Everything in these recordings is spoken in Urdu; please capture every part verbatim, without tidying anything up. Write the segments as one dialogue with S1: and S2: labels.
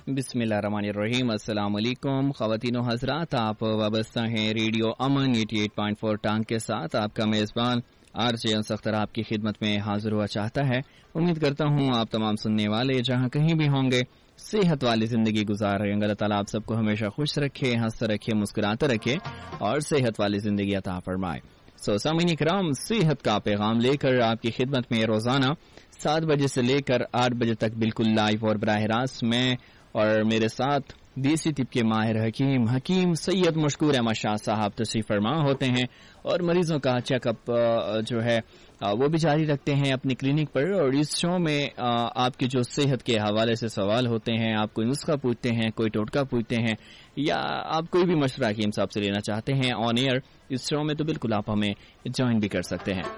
S1: بسم اللہ الرحمن الرحیم. السلام علیکم خواتین و حضرات, آپ وابستہ ہیں ریڈیو امن اٹھاسی پوائنٹ چار ٹانگ کے ساتھ. آپ کا میزبان آر جے انس اختر آپ کی خدمت میں حاضر ہوا چاہتا ہے. امید کرتا ہوں آپ تمام سننے والے جہاں کہیں بھی ہوں گے صحت والی زندگی گزار رہے ہیں. اللہ تعالیٰ آپ سب کو ہمیشہ خوش رکھے, ہنستے رکھے, مسکراتے رکھے اور صحت والی زندگی عطا فرمائے. سو سامعین کرام, صحت کا پیغام لے کر آپ کی خدمت میں روزانہ سات بجے سے لے کر آٹھ بجے تک بالکل لائیو اور براہ راست میں اور میرے ساتھ دیسی طب کے ماہر حکیم حکیم سید مشکور احمد شاہ صاحب تشریف فرما ہوتے ہیں اور مریضوں کا چیک اپ جو ہے وہ بھی جاری رکھتے ہیں اپنی کلینک پر. اور اس شو میں آپ کی جو صحت کے حوالے سے سوال ہوتے ہیں, آپ کوئی نسخہ پوچھتے ہیں, کوئی ٹوٹکا پوچھتے ہیں یا آپ کوئی بھی مشورہ حکیم صاحب سے لینا چاہتے ہیں آن ایئر اس شو میں, تو بالکل آپ ہمیں جوائن بھی کر سکتے ہیں.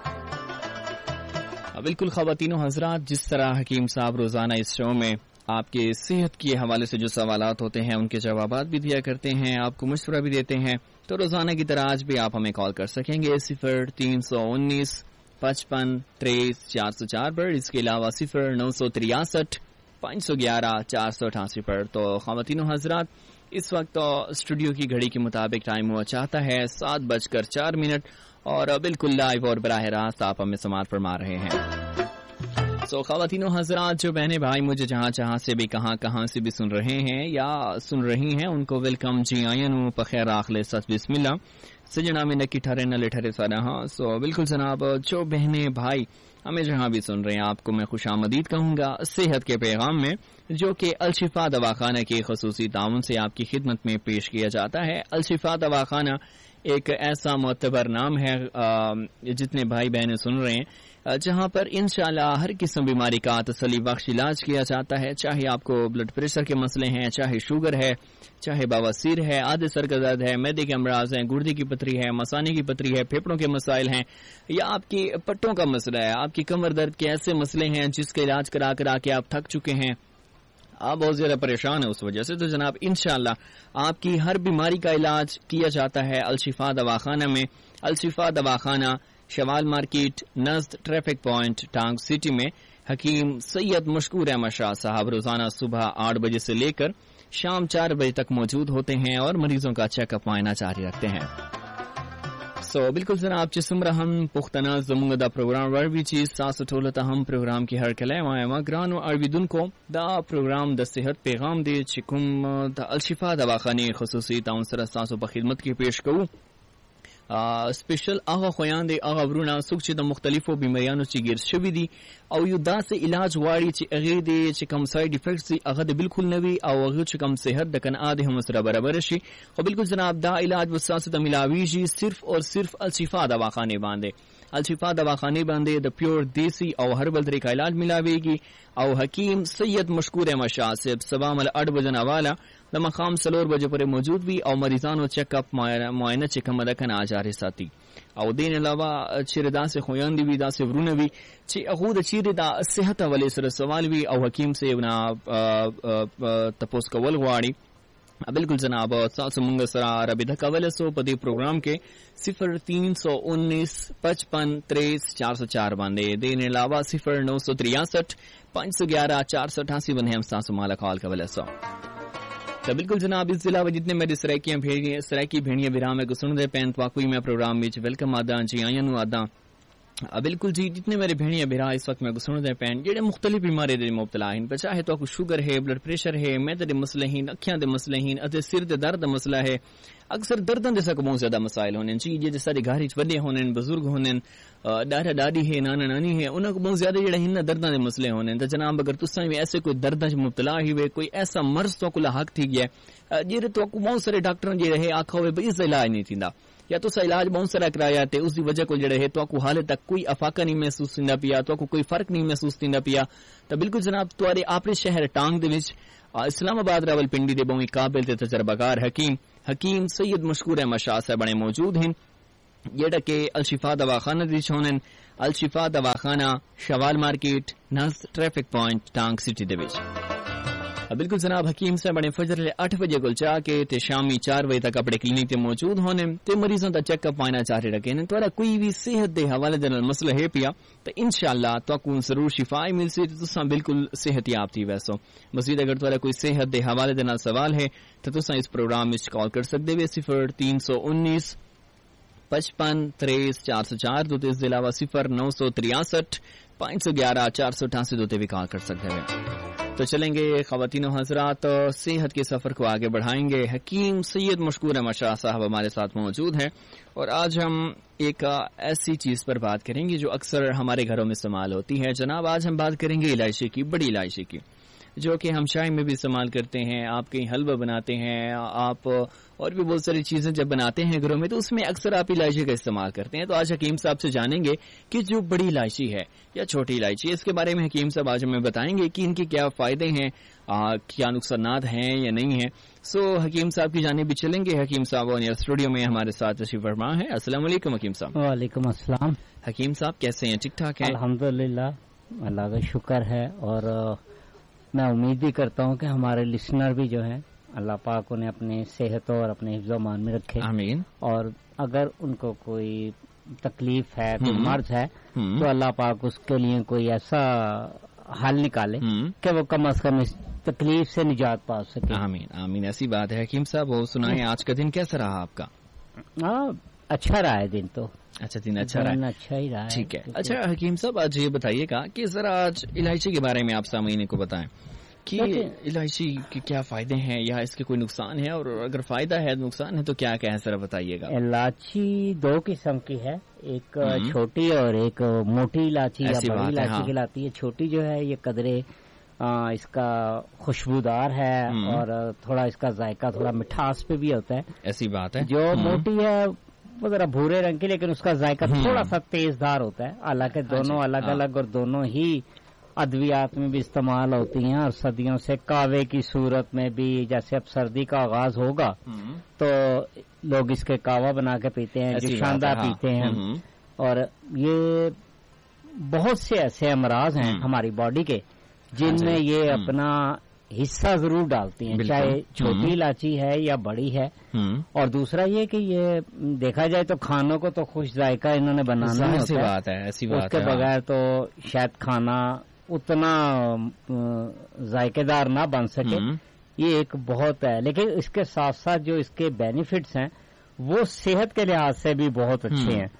S1: بالکل خواتین و حضرات, جس طرح حکیم صاحب روزانہ اس شو میں آپ کے صحت کے حوالے سے جو سوالات ہوتے ہیں ان کے جوابات بھی دیا کرتے ہیں, آپ کو مشورہ بھی دیتے ہیں, تو روزانہ کی طرح آج بھی آپ ہمیں کال کر سکیں گے صفر تین سو انیس پچپن تریس چار سو چار پر. اس کے علاوہ صفر نو سو تریاسٹھ پانچ سو گیارہ چار سو اٹھاسی پر. تو خواتین و حضرات, اس وقت اسٹوڈیو کی گھڑی کے مطابق ٹائم ہوا چاہتا ہے سات بج کر چار منٹ اور بالکل لائیو اور براہ راست آپ ہمیں سماعت فرما رہے ہیں. سو so, خواتین و حضرات, جو بہنیں بھائی مجھے جہاں جہاں سے بھی کہاں کہاں سے بھی سن رہے ہیں یا سن رہی ہیں ان کو ویلکم. جی آئین پخیر آخلے ست بسم اللہ سجنا میں نکی ٹھہرے نلے ٹھہرے سارا. ہاں سو بالکل جناب, جو بہنیں بھائی ہمیں جہاں بھی سن رہے ہیں آپ کو میں خوش آمدید کہوں گا صحت کے پیغام میں, جو کہ الشفا دواخانہ کے خصوصی تعاون سے آپ کی خدمت میں پیش کیا جاتا ہے. الشفا دواخانہ ایک ایسا معتبر نام ہے جتنے بھائی بہنیں سن رہے ہیں جہاں پر انشاءاللہ ہر قسم بیماری کا تسلی بخش علاج کیا جاتا ہے. چاہے آپ کو بلڈ پریشر کے مسئلے ہیں, چاہے شوگر ہے, چاہے بواسیر ہے, آدھے سر کا درد ہے, معدے کے امراض ہیں, گردے کی پتھری ہے, مثانے کی پتھری ہے, پھیپھڑوں کے مسائل ہیں, یا آپ کی پٹوں کا مسئلہ ہے, آپ کی کمر درد کے ایسے مسئلے ہیں جس کا علاج کرا کرا کے آپ تھک چکے ہیں, آپ بہت زیادہ پریشان ہیں اس وجہ سے, تو جناب انشاءاللہ آپ کی ہر بیماری کا علاج کیا جاتا ہے الشفا دواخانہ میں. الشفا دواخانہ شوال مارکیٹ نزد ٹریفک پوائنٹ ٹانگ سٹی میں حکیم سید مشکور احمد شاہ صاحب روزانہ صبح آٹھ بجے سے لے کر شام چار بجے تک موجود ہوتے ہیں اور مریضوں کا چیک اپ معائنہ جاری رکھتے ہیں. سو so, بالکل جناب جسم رحم پختنا زمونگ دا پروگرام ور بھی چیز ساس ٹولتا ہم پروگرام کی ہر کلے وائے مگران و عربی دن کو دا پروگرام دا صحت پیغام دے چکم دا الشفا دواخانی خصوصی تعاون سره تاسو په خدمت کې پیش کوو. سپیشل هغه خویان دي هغه ورونه څوک چې د مختلفو بیماریانو چې ګیر شوي دي او یو داسې علاج غواړي چې هغې دې چې کوم سایډ افیکټس دي هغه د بالکل نه وي او هغه چې کوم صحت د کنعا د هم سره برابر شي. خو بالکل جناب دا علاج به ستاسو ته میلاویږي صرف اور صرف الشفا دواخانې باندې. الشفا دواخانې باندې د پیور دیسی او هربل طریقه علاج میلاویږي او حکیم سید مشکور احمد شاہ صاحب سبا مل اٹھ بجن حواله د مقام سلور بجے پورې موجود وي او مریضانو چیک اپ معاینه چې کومه ده کنه جاري ساتي. او دین علاوه چیرې داسې خویان دي وي داسې ورونه وي چې هغه د چیرې د صحت حوالې سره سوال وي او حکیم صاحب نه تپوس کول غواړي. بالکل جناب تاسو مونږ سره رابطه کولی سو په دې پروګرام کې صفر تین سو انیس پچپن تریس چار سو چار باندې, دین علاوه صفر نو سو تریاسٹھ پانچ سو گیارہ چار سو اٹھاسی باندې هم تاسو مالا کال کولی سو. تو بالکل جناب اس علاوہ جتنے میرے سرائکیاں بھیڑیاں سرائکی بھیڑیاں براہ میں گسن دے پین واقعی میں پروگرام وچ ویلکم آداں جی آئیاں نو آداں بالکل جی جتنے میرے بھیڑیاں براہ اس وقت میں گسن دے پین جڑے مختلف بیماری دے مبتلا ہیں, چاہے تو کو شوگر ہے, بلڈ پریشر ہے, معدے دے مسئلے ہیں, اکھیاں دے مسئلے ہیں, اتے سر دے درد دا مسئلہ ہے. اکثر درداں دے سک بہت زیادہ مسائل ہونے جی جے سارے گھر وچ وڈے ہونے بزرگ ہونے دادا دادی ہے نانا نانی ہے انہاں کو بہت زیادہ جڑے ہن درداں دے مسئلے ہونے. تے جناب اگر تساں بھی ایسے کوئی درداں وچ مبتلا ہوئے کوئی ایسا مرض تو کو لاحق تھی گیا جے تو کو بہت سارے ڈاکٹراں جے رہے آکھا ہوئے بھئی اس علاج نہیں تھیندا یا تو علاج بہت سارا کرایا تے اس دی وجہ کو جڑے ہے تو کو حالے تک کوئی افاقہ نہیں محسوس تھیندا پیا تو کو کوئی فرق نہیں محسوس تھیندا پیا. تو بالکل جناب تواڈے اپنے شہر ٹانگ دے وچ اسلام آباد راول پنڈی دے بہت قابل تے تجربہ کار حکیم حکیم سید مشکور احمد شاہ صاحب بڑے موجود ہیں جڑا کہ الشفا دواخانہ دی چھونن. الشفا دواخانہ شوال مارکیٹ نزد ٹریفک پوائنٹ ٹانگ سٹی دے وچ. बिल्कुल जनाब हकीम साहब बड़े फजर अठ बजे को जाके ते शामी चार बजे तक अपने क्लिनिक ते मौजूद होने ते मरीजों का चेकअप आना जारी रखे ने थोड़ा कोई भी सेहत के हवाले दे नाल मसला है पिया तो इंशाअल्लाह तुहानू जरूर शिफा मिल सी ते तुसां बिल्कुल सेहतयाब थी वैसो। मजीद अगर थोड़ा कोई सेहत के हवाले दे नाल सवाल है तो तुसां इस प्रोग्राम में कॉल कर सकते हो सिफर तीन सौ उन्नीस पचपन त्रेस चार सौ चार दो इसके अलावा सिफर नौ सौ तिरसठ पाँच सौ ग्यारह चार सौ अठासी दो भी कॉल कर सकते हैं। तो चलेंगे ख़वातीनो हज़रात सेहत के सफर को आगे बढ़ाएंगे। हकीम सैयद मशकूर अहमद शाह साहब हमारे साथ मौजूद हैं और आज हम एक ऐसी चीज पर बात करेंगे जो अक्सर हमारे घरों में इस्तेमाल होती है। जनाब आज हम बात करेंगे इलायची की, बड़ी इलायची की, जो कि हम चाय में भी इस्तेमाल करते हैं, आप कहीं हलवा बनाते हैं, आप और भी बहुत सारी चीजें जब बनाते हैं घरों में तो उसमें अक्सर आप इलायची का इस्तेमाल करते हैं। तो आज हकीम साहब से जानेंगे कि जो बड़ी इलायची है या छोटी इलायची है इसके बारे में हकीम साहब आज हमें बताएंगे कि इनके क्या फायदे हैं, आ, क्या नुकसानात हैं या नहीं है। सो हकीम साहब की जाने भी चलेंगे। हकीम साहब और स्टूडियो में हमारे साथ तशरीफ फरमा है। अस्सलाम वालेकुम हकीम साहब।
S2: वालेकुम अस्सलाम।
S1: हकीम साहब कैसे हैं, ठीक ठाक हैं?
S2: अल्हम्दुलिल्लाह अल्लाह का शुक्र है और मैं उम्मीद भी करता हूँ कि हमारे लिसनर भी जो हैं अल्लाह पाक उन्हें अपने सेहत और अपने हिफ्ज़-ओ-मान में रखे।
S1: आमीन।
S2: और अगर उनको कोई तकलीफ है, कोई मर्ज है तो अल्लाह पाक उसके लिए कोई ऐसा हल निकाले कि वो कम अज कम इस तकलीफ से निजात पा सके।
S1: आमीन आमीन। ऐसी बात है। हकीम साहब वो सुनाएं आज का दिन कैसा रहा आपका?
S2: हाँ अच्छा रहा है दिन तो।
S1: अच्छा दिन अच्छा रहा,
S2: अच्छा ही रहा।
S1: ठीक है। अच्छा हकीम साहब आज ये बताइएगा कि जरा आज इलायची के बारे में आप सामीन को बताएं कि इलायची के क्या फायदे हैं या इसके कोई नुकसान है, और अगर फायदा है नुकसान है तो क्या क्या है जरा बताइएगा।
S2: इलायची दो किस्म की है, एक छोटी और एक मोटी इलायची या बड़ी इलायची हाँ। कहलाती है। छोटी जो है ये कदरे आ, इसका खुशबूदार है और थोड़ा इसका जायका थोड़ा मिठास पे भी होता है।
S1: ऐसी बात है।
S2: जो मोटी है वो जरा भूरे रंग की लेकिन उसका जायका थोड़ा सा तेजदार होता है। हालांकि दोनों अलग अलग और दोनों ही अद्वियात में भी इस्तेमाल होती हैं और सदियों से कावे की सूरत में भी, जैसे अब सर्दी का आगाज होगा तो लोग इसके कावा बना के पीते हैं, जुशांदा पीते हैं। और ये बहुत से ऐसे अमराज हैं हमारी बॉडी के जिनमें ये अपना हिस्सा जरूर डालती हैं, चाहे छोटी इलायची है या बड़ी है। और दूसरा ये कि ये देखा जाए तो खानों को तो खुश जायका इन्होंने बनाना है,
S1: ऐसी बात है, ऐसी बात
S2: उसके बगैर तो शायद खाना उतना जायकेदार ना बन सके। ये एक बहुत है, लेकिन इसके साथ साथ जो इसके बेनिफिट्स हैं वो सेहत के लिहाज से भी बहुत अच्छे हैं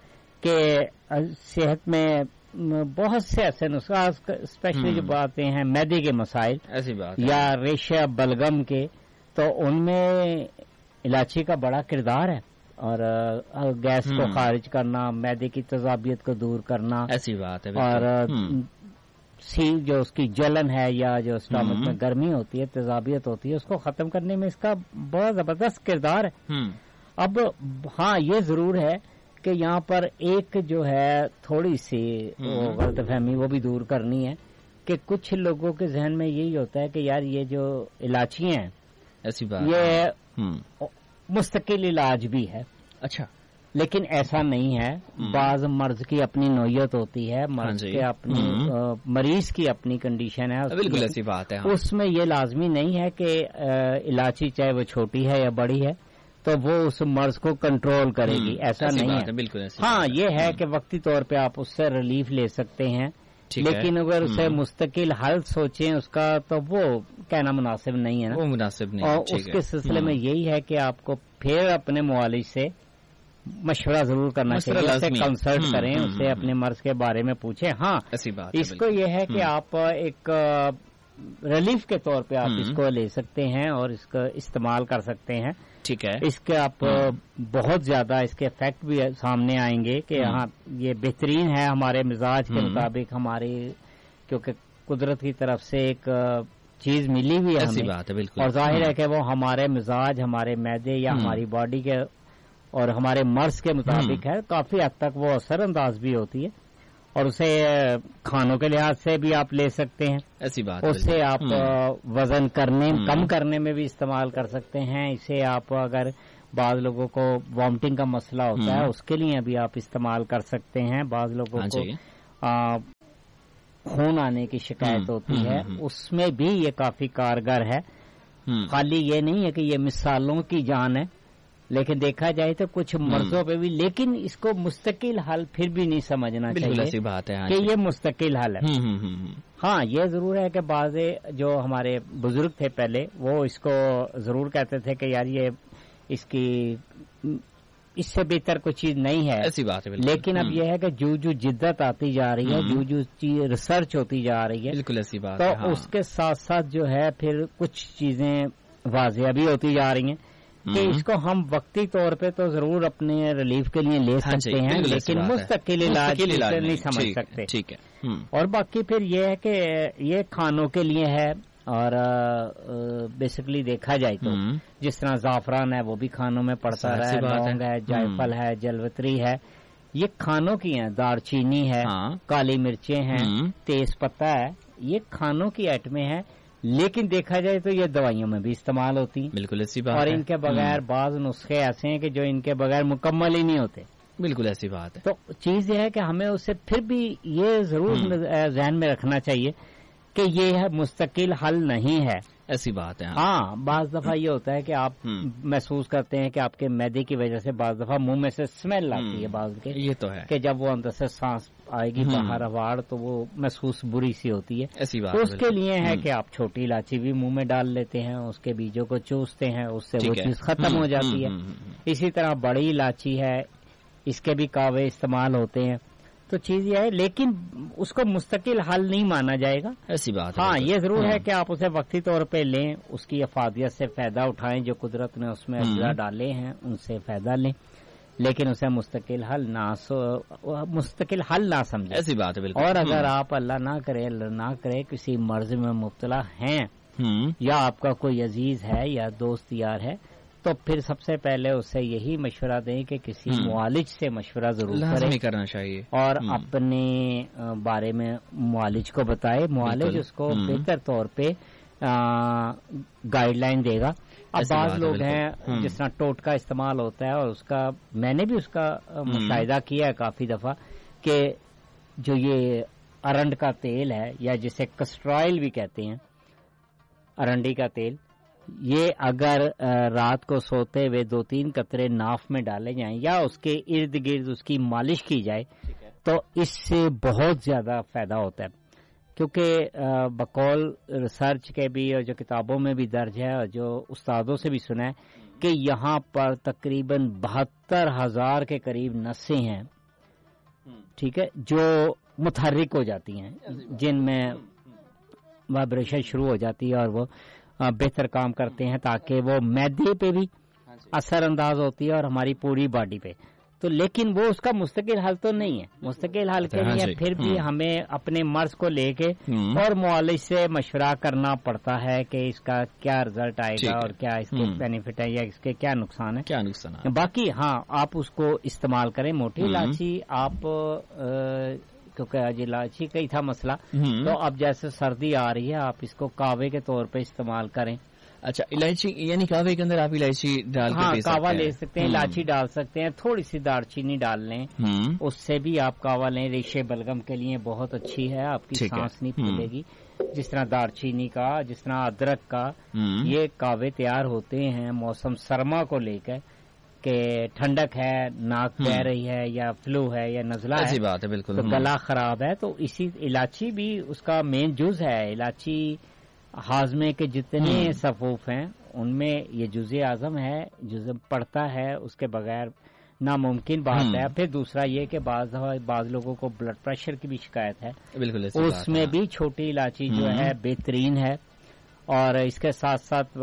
S2: कि सेहत में बहुत से ऐसे नुस्खा, स्पेशली जो बातें हैं मैदे के मसाइल
S1: ऐसी बात
S2: या रेशा बलगम के, तो उनमें इलायची का बड़ा किरदार है। और गैस को खारिज करना, मैदे की तजाबियत को दूर करना,
S1: ऐसी बात है।
S2: और सी जो उसकी जलन है या जो स्टमक में गर्मी होती है, तजाबियत होती है, उसको खत्म करने में इसका बड़ा जबरदस्त किरदार है। अब हाँ ये जरूर है कि यहाँ पर एक जो है थोड़ी सी गलतफहमी वो भी दूर करनी है कि कुछ लोगों के जहन में यही होता है कि यार ये जो इलायची हैं
S1: ऐसी बात
S2: ये मुस्तकिल इलाज भी है।
S1: अच्छा,
S2: लेकिन ऐसा नहीं है। बाज मर्ज की अपनी नोयत होती है, मर्ज के अपनी मरीज की अपनी कंडीशन है,
S1: बिल्कुल ऐसी बात है।
S2: उसमें ये लाजमी नहीं है कि इलायची चाहे वो छोटी है या बड़ी है तो वो उस मर्ज को कंट्रोल करेगी, ऐसा नहीं है,
S1: है बिल्कुल ऐसी
S2: हाँ ये है कि वक्ती तौर पे आप उससे रिलीफ ले सकते हैं, लेकिन अगर उसे मुस्तकिल हल सोचें उसका तो वो कहना मुनासिब नहीं है ना,
S1: वो मुनासिब नहीं।
S2: और उसके सिलसिले में यही है कि आपको फिर अपने मुआलिज से मशवरा जरूर करना चाहिए, उससे कंसल्ट करें, उससे अपने मर्ज के बारे में पूछें। हाँ
S1: ऐसी बात
S2: इसको ये है कि आप एक रिलीफ के तौर पे आप इसको ले सकते हैं और इसका इस्तेमाल कर सकते हैं।
S1: ठीक है।
S2: इसके आप बहुत ज्यादा इसके इफेक्ट भी सामने आएंगे कि हाँ ये बेहतरीन है हमारे मिजाज के मुताबिक, हमारी क्योंकि कुदरत की तरफ से एक चीज मिली हुई है हमें,
S1: बात है बिल्कुल।
S2: और जाहिर है कि वो हमारे मिजाज, हमारे मैदे या हमारी बॉडी के और हमारे मर्ज के मुताबिक है, काफी हद तक वो असर अंदाज भी होती है। और उसे खानों के लिहाज से भी आप ले सकते हैं,
S1: ऐसी बात।
S2: उससे आप वजन करने कम करने में भी इस्तेमाल कर सकते हैं। इसे आप अगर बाज लोगों को वॉमिटिंग का मसला होता है उसके लिए भी आप इस्तेमाल कर सकते हैं। बाज लोगों को आ, خون آنے کی شکایت ہوتی ہے اس میں بھی یہ کافی کارگر ہے. خالی یہ نہیں ہے کہ یہ مثالوں کی جان ہے لیکن دیکھا جائے تو کچھ مرضوں پہ بھی، لیکن اس کو مستقل حل پھر بھی نہیں سمجھنا چاہیے
S1: بات ہے
S2: کہ یہ مستقل حل ہے. ہاں یہ ضرور ہے کہ بعض جو ہمارے بزرگ تھے پہلے وہ اس کو ضرور کہتے تھے کہ یار یہ اس کی اس سے بہتر کوئی چیز نہیں ہے،
S1: ایسی بات ہے.
S2: لیکن اب یہ ہے کہ جو جو جدت آتی جا رہی ہے، جو جو ریسرچ ہوتی جا رہی ہے،
S1: بالکل ایسی بات
S2: تو اس کے ساتھ ساتھ جو ہے پھر کچھ چیزیں واضح بھی ہوتی جا رہی ہیں کہ اس کو ہم وقتی طور پہ تو ضرور اپنے ریلیف کے لیے لے سکتے ہیں لیکن مستقل علاج نہیں سمجھ سکتے.
S1: ٹھیک ہے.
S2: اور باقی پھر یہ ہے کہ یہ کھانوں کے لیے ہے اور بیسکلی دیکھا جائے تو جس طرح زعفران ہے وہ بھی کھانوں میں پڑتا رہا ہے، لونگ ہے، جائفل ہے، جلوتری ہے، یہ کھانوں کی ہیں. دار چینی ہے، کالی مرچیں ہیں، تیز پتہ ہے، یہ کھانوں کی آئٹمیں ہیں لیکن دیکھا جائے تو یہ دوائیوں میں بھی استعمال ہوتی ہیں.
S1: بالکل ایسی بات. اور
S2: ان کے بغیر بعض نسخے ایسے ہیں کہ جو ان کے بغیر مکمل ہی نہیں ہوتے.
S1: بالکل ایسی بات ہے.
S2: تو چیز یہ ہے کہ ہمیں اسے پھر بھی یہ ضرور ذہن میں رکھنا چاہیے کہ یہ مستقل حل نہیں ہے.
S1: ایسی بات ہے.
S2: ہاں بعض دفعہ یہ ہوتا ہے کہ آپ محسوس کرتے ہیں کہ آپ کے معدے کی وجہ سے بعض دفعہ منہ میں سے اسمیل آتی ہے بعض کے،
S1: یہ تو ہے
S2: کہ جب وہ اندر سے سانس آئے گی باہر اواڑ تو وہ محسوس بری سی ہوتی ہے.
S1: ایسی بات.
S2: تو اس کے لیے ہے کہ آپ چھوٹی الائچی بھی منہ میں ڈال لیتے ہیں، اس کے بیجوں کو چوستے ہیں، اس سے وہ چیز ختم ہو جاتی ہے. اسی طرح بڑی الائچی ہے، اس کے بھی کاوے استعمال ہوتے ہیں. تو چیز یہ ہے لیکن اس کو مستقل حل نہیں مانا جائے گا.
S1: ایسی بات.
S2: ہاں یہ ضرور ہے کہ آپ اسے وقتی طور پہ لیں، اس کی افادیت سے فائدہ اٹھائیں، جو قدرت نے اس میں اجزاء ڈالے ہیں ان سے فائدہ لیں، لیکن اسے مستقل حل نہ مستقل حل نہ سمجھیں.
S1: ایسی بات ہے بالکل.
S2: اور اگر آپ اللہ نہ کرے اللہ نہ کرے کسی مرض میں مبتلا ہیں یا آپ کا کوئی عزیز ہے یا دوست یار ہے تو پھر سب سے پہلے اسے یہی مشورہ دیں کہ کسی معالج سے مشورہ ضرور کریں
S1: کرنا چاہیے اور
S2: اپنے بارے میں معالج کو بتائے. معالج اس کو بہتر طور پہ گائیڈ لائن دے گا. اب بعض لوگ ہیں جس طرح ٹوٹکا استعمال ہوتا ہے اور اس کا میں نے بھی اس کا مشاہدہ کیا ہے کافی دفعہ کہ جو یہ ارنڈ کا تیل ہے یا جسے کسٹرائل بھی کہتے ہیں، ارنڈی کا تیل، یہ اگر رات کو سوتے ہوئے دو تین قطرے ناف میں ڈالے جائیں یا اس کے ارد گرد اس کی مالش کی جائے تو اس سے بہت زیادہ فائدہ ہوتا ہے. کیونکہ بقول ریسرچ کے بھی اور جو کتابوں میں بھی درج ہے اور جو استادوں سے بھی سنا ہے کہ یہاں پر تقریباً بہتر ہزار کے قریب نسیں ہیں، ٹھیک ہے، جو متحرک ہو جاتی ہیں، جن میں وائبریشن شروع ہو جاتی ہے اور وہ بہتر کام کرتے ہیں تاکہ وہ معدے پہ بھی اثر انداز ہوتی ہے اور ہماری پوری باڈی پہ. تو لیکن وہ اس کا مستقل حل تو نہیں ہے. مستقل حل کے لیے پھر بھی ہمیں اپنے مرض کو لے کے اور معالج سے مشورہ کرنا پڑتا ہے کہ اس کا کیا رزلٹ آئے گا اور کیا اس کے بینیفٹ ہے یا اس کے کیا نقصان ہے.
S1: کیا نقصان ہے.
S2: باقی ہاں آپ اس کو استعمال کریں. موٹی الائچی آپ کیونکہ آج الائچی کا ہی تھا مسئلہ، تو اب جیسے سردی آ رہی ہے آپ اس کو کاوے کے طور پہ استعمال کریں.
S1: اچھا الائچی یعنی کاوے کے اندر آپ الائچی ڈال کے
S2: ہاں کاوا لے سکتے ہیں، الائچی ڈال سکتے ہیں، تھوڑی سی دار چینی ڈال لیں، اس سے بھی آپ کاوا لیں. ریشے بلغم کے لیے بہت اچھی ہے، آپ کی سانس نہیں پھولے گی. جس طرح دار چینی کا، جس طرح ادرک کا یہ کاوے تیار ہوتے ہیں موسم سرما کو لے کر کہ ٹھنڈک ہے، ناک بہ رہی ہے یا فلو ہے یا نزلہ ہے،
S1: بات ہے بالکل،
S2: تو گلا خراب ہے، تو اسی الائچی بھی اس کا مین جز ہے. الائچی ہاضمے کے جتنے صفوف ہیں ان میں یہ جز اعظم ہے، جز پڑتا ہے، اس کے بغیر ناممکن بات ہے. پھر دوسرا یہ کہ بعض بعض لوگوں کو بلڈ پریشر کی بھی شکایت ہے، بالکل اس میں بھی چھوٹی الائچی جو ہے بہترین ہے. اور اس کے ساتھ ساتھ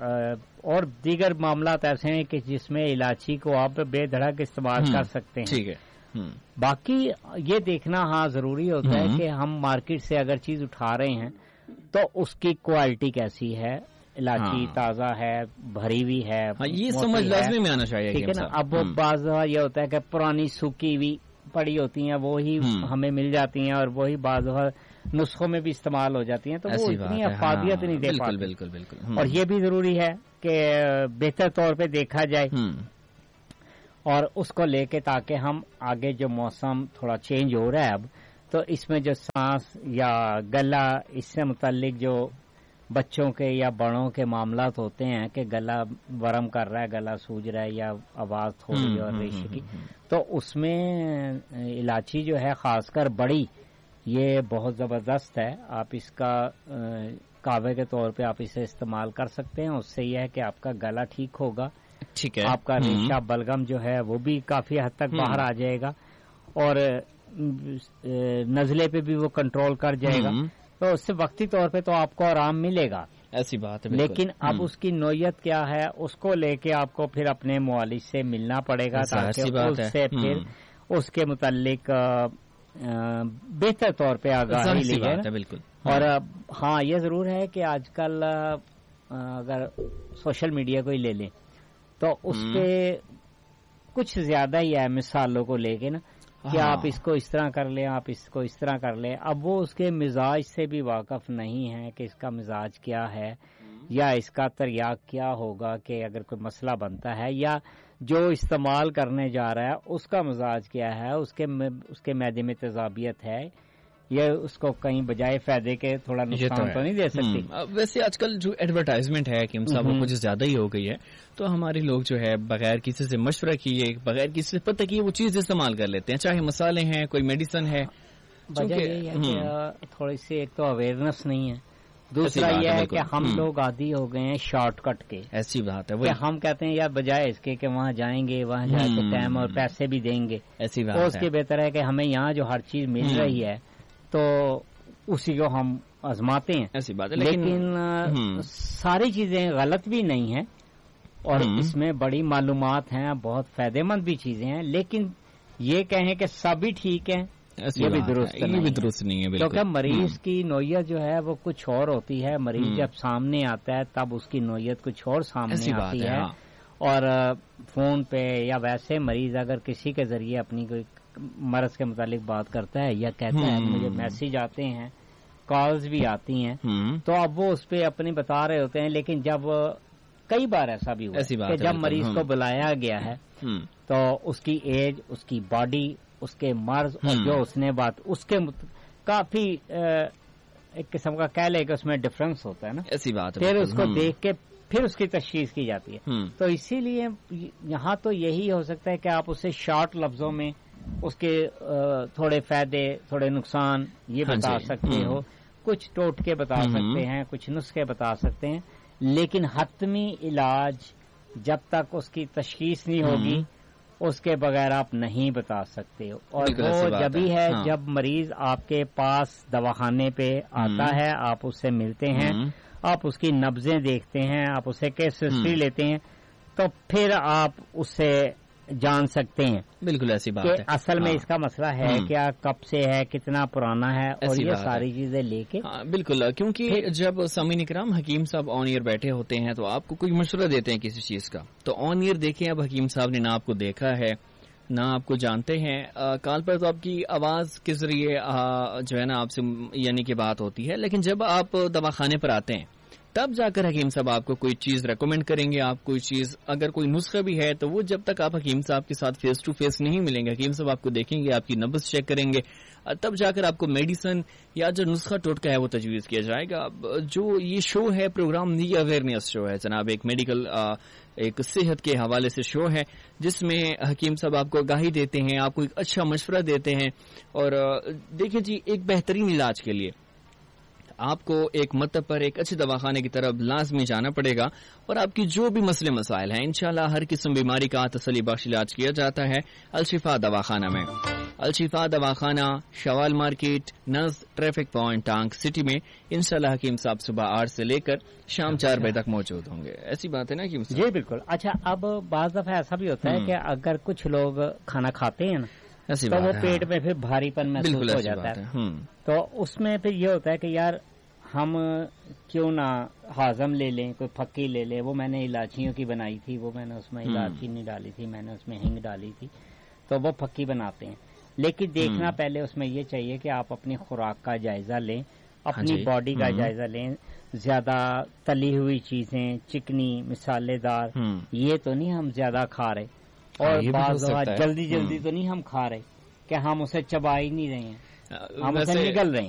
S2: اور دیگر معاملات ایسے ہیں کہ جس میں الائچی کو آپ بے دھڑک استعمال کر سکتے ہیں. ٹھیک ہے. باقی یہ دیکھنا ہاں ضروری ہوتا ہے کہ ہم مارکیٹ سے اگر چیز اٹھا رہے ہیں تو اس کی کوالٹی کیسی ہے، الائچی تازہ ہے، بھری ہوئی ہے،
S1: یہ سمجھ لازمی میں آنا چاہیے.
S2: ٹھیک ہے نا. اب بعض یہ ہوتا ہے کہ پرانی سوکھی ہوئی پڑی ہوتی ہیں وہی ہمیں مل جاتی ہیں اور وہی بعض نسخوں میں بھی استعمال ہو جاتی ہیں، تو وہ اتنی افادیت نہیں دے پاتی.
S1: بالکل بالکل.
S2: اور یہ بھی ضروری ہے کہ بہتر طور پہ دیکھا جائے اور اس کو لے کے تاکہ ہم آگے جو موسم تھوڑا چینج ہو رہا ہے اب تو اس میں جو سانس یا گلا اس سے متعلق جو بچوں کے یا بڑوں کے معاملات ہوتے ہیں کہ گلا ورم کر رہا ہے، گلا سوج رہا ہے یا آواز تھوڑی اور ریشے کی، تو اس میں الائچی جو ہے خاص کر بڑی یہ بہت زبردست ہے. آپ اس کا کاوے کے طور پہ آپ اسے استعمال کر سکتے ہیں. اس سے یہ ہے کہ آپ کا گلا ٹھیک ہوگا،
S1: ٹھیک ہے،
S2: آپ کا ریشہ بلغم جو ہے وہ بھی کافی حد تک باہر آ جائے گا اور نزلے پہ بھی وہ کنٹرول کر جائے گا. تو اس سے وقتی طور پہ تو آپ کو آرام ملے گا،
S1: ایسی بات ہے.
S2: لیکن اب اس کی نوعیت کیا ہے اس کو لے کے آپ کو پھر اپنے معالج سے ملنا پڑے گا تاکہ اس سے پھر اس کے متعلق بہتر طور پہ آگاہی لی جائے.
S1: بالکل.
S2: اور ہاں یہ ضرور ہے کہ آج کل اگر سوشل میڈیا کو ہی لے لیں تو اس پہ کچھ زیادہ ہی ہے مثالوں کو لے کے نا کہ آپ اس کو اس طرح کر لیں، آپ اس کو اس طرح کر لیں. اب وہ اس کے مزاج سے بھی واقف نہیں ہے کہ اس کا مزاج کیا ہے یا اس کا تریاق کیا ہوگا کہ اگر کوئی مسئلہ بنتا ہے، یا جو استعمال کرنے جا رہا ہے اس کا مزاج کیا ہے، اس کے اس کے معدے میں تیزابیت ہے، یہ اس کو کہیں بجائے فائدے کے تھوڑا نقصان تو نہیں دے سکتی.
S1: ویسے آج کل جو ایڈورٹائزمنٹ ہے کہ صاحب وہ کچھ زیادہ ہی ہو گئی ہے، تو ہمارے لوگ جو ہے بغیر کسی سے مشورہ کیے، بغیر کسی سے پتہ کیے وہ چیز استعمال کر لیتے ہیں، چاہے مسالے ہیں، کوئی میڈیسن ہے.
S2: وجہ یہ ہے کہ تھوڑی سی ایک تو اویئرنیس نہیں ہے، دوسرا یہ ہے کہ ہم لوگ عادی ہو گئے ہیں شارٹ کٹ کے.
S1: ایسی بات ہے
S2: کہ ہم کہتے ہیں یار بجائے اس کے کہ وہاں جائیں گے، وہاں جا کے ٹائم اور پیسے بھی دیں گے،
S1: ایسی بات
S2: ہے اس کے بہتر ہے کہ ہمیں یہاں جو ہر چیز مل رہی ہے تو اسی کو ہم آزماتے ہیں.
S1: ایسی بات ہے،
S2: لیکن ساری چیزیں غلط بھی نہیں ہیں اور اس میں بڑی معلومات ہیں، بہت فائدہ مند بھی چیزیں ہیں، لیکن یہ کہیں کہ سبھی ٹھیک ہیں یہ بھی درست
S1: نہیں ہے،
S2: کیونکہ مریض کی نوعیت جو ہے وہ کچھ اور ہوتی ہے. مریض جب سامنے آتا ہے تب اس کی نوعیت کچھ اور سامنے آتی ہے. اور فون پہ یا ویسے مریض اگر کسی کے ذریعے اپنی کوئی مرض کے متعلق بات کرتا ہے یا کہتا ہے مجھے میسج آتے ہیں، کالز بھی آتی ہیں، تو اب وہ اس پہ اپنی بتا رہے ہوتے ہیں. لیکن جب کئی بار ایسا بھی ہوا کہ جب مریض کو بلایا گیا ہے تو اس کی ایج، اس کی باڈی، اس کے مرض اور جو اس نے بات اس کے کافی ایک قسم کا کہہ لے کہ اس میں ڈفرنس ہوتا ہے نا.
S1: ایسی بات ہے.
S2: پھر اس کو دیکھ کے پھر اس کی تشخیص کی جاتی ہے. تو اسی لیے یہاں تو یہی ہو سکتا ہے کہ آپ اسے شارٹ لفظوں میں اس کے تھوڑے فائدے، تھوڑے نقصان یہ بتا سکتے ہو، کچھ ٹوٹکے بتا سکتے ہیں، کچھ نسخے بتا سکتے ہیں، لیکن حتمی علاج جب تک اس کی تشخیص نہیں ہوگی اس کے بغیر آپ نہیں بتا سکتے. اور وہ جبھی ہے جب مریض آپ کے پاس دواخانے پہ آتا ہے، آپ اس سے ملتے ہیں، آپ اس کی نبضیں دیکھتے ہیں، آپ اسے کیس ہسٹری لیتے ہیں، تو پھر آپ اس سے جان سکتے ہیں.
S1: بالکل ایسی بات ہے.
S2: اصل میں اس کا مسئلہ ہے کیا، کب سے ہے، کتنا پرانا ہے، اور یہ ساری چیزیں لے کے.
S1: بالکل، کیونکہ جب سامعین کرام حکیم صاحب آن ایئر بیٹھے ہوتے ہیں تو آپ کو کوئی مشورہ دیتے ہیں کسی چیز کا، تو آن ایئر دیکھیں اب حکیم صاحب نے نہ آپ کو دیکھا ہے نہ آپ کو جانتے ہیں، کال پر تو آپ کی آواز کے ذریعے جو ہے نا آپ سے یعنی کہ بات ہوتی ہے، لیکن جب آپ دواخانے پر آتے ہیں تب جا کر حکیم صاحب آپ کو کوئی چیز ریکمینڈ کریں گے. آپ کوئی چیز اگر کوئی نسخہ بھی ہے تو وہ جب تک آپ حکیم صاحب کے ساتھ فیس ٹو فیس نہیں ملیں گے، حکیم صاحب آپ کو دیکھیں گے، آپ کی نبض چیک کریں گے، تب جا کر آپ کو میڈیسن یا جو نسخہ ٹوٹکا ہے وہ تجویز کیا جائے گا. جو یہ شو ہے پروگرام یہ اویئرنیس شو ہے جناب، ایک میڈیکل ایک صحت کے حوالے سے شو ہے جس میں حکیم صاحب آپ کو آگاہی دیتے ہیں، آپ کو ایک اچھا مشورہ دیتے ہیں. اور دیکھیں جی، ایک بہترین علاج کے لیے آپ کو ایک مطلب پر ایک اچھے دواخانے کی طرف لازمی جانا پڑے گا، اور آپ کی جو بھی مسئلے مسائل ہیں انشاءاللہ ہر قسم بیماری کا تسلی بخش علاج کیا جاتا ہے الشفا دواخانہ میں. الشفا دواخانہ، شوال مارکیٹ، نز ٹریفک پوائنٹ، ٹانک سٹی میں. انشاءاللہ حکیم صاحب صبح آٹھ سے لے کر شام چار بجے تک موجود ہوں گے. ایسی بات ہے نا حکیم صاحب؟
S2: جی بالکل. اچھا، اب بعض دفعہ ایسا بھی ہوتا ہے کہ اگر کچھ لوگ کھانا کھاتے ہیں نا تو وہ پیٹ میں پھر بھاری پن محسوس ہو جاتا ہے، تو اس میں پھر یہ ہوتا ہے کہ یار ہم کیوں نہ ہاضم لے لیں، کوئی پھکی لے لیں. وہ میں نے الائچیوں کی بنائی تھی، وہ میں نے اس میں الائچی نہیں ڈالی تھی، میں نے اس میں ہینگ ڈالی تھی، تو وہ پھکی بناتے ہیں. لیکن دیکھنا پہلے اس میں یہ چاہیے کہ آپ اپنی خوراک کا جائزہ لیں، اپنی باڈی کا جائزہ لیں. زیادہ تلی ہوئی چیزیں، چکنی، مسالے دار یہ تو نہیں ہم زیادہ کھا رہے، اور بعض جلدی جلدی تو نہیں ہم کھا رہے کہ ہم اسے چبا ہی نہیں رہے ہیں. ہم سے نکل رہے ہیں.